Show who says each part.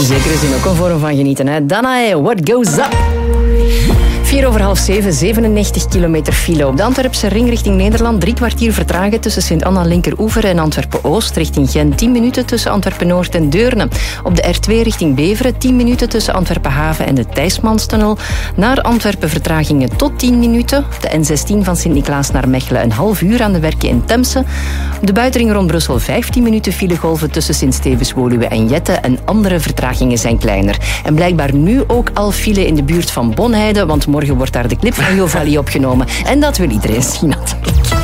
Speaker 1: zekere zin ook een vorm van genieten. Hè? Danae, what goes up? 6:04, 97 kilometer file op de Antwerpse ring richting Nederland. 3 kwartier vertragen tussen Sint-Anna-Linkeroever en Antwerpen-Oost richting Gent. 10 minuten tussen Antwerpen-Noord en Deurne. Op de R2 richting Beveren 10 minuten tussen Antwerpen-Haven en de Thijsmanstunnel. Naar Antwerpen vertragingen tot 10 minuten. De N16 van Sint-Niklaas naar Mechelen een half uur aan de werken in Temse. Op de buitenring rond Brussel 15 minuten filegolven tussen Sint-Stevens, Woluwe en Jette. En andere vertragingen zijn kleiner. En blijkbaar nu ook al file in de buurt van Bonheide, want morgen wordt daar de clip van Jovali opgenomen. En dat wil iedereen zien natuurlijk.